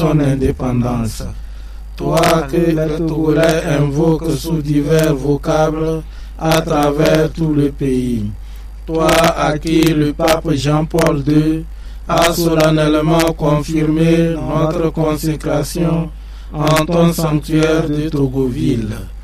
son indépendance. Toi que les Togolais invoquent sous divers vocables à travers tout le pays. Toi à qui le pape Jean-Paul II a solennellement confirmé notre consécration en ton sanctuaire de Togoville.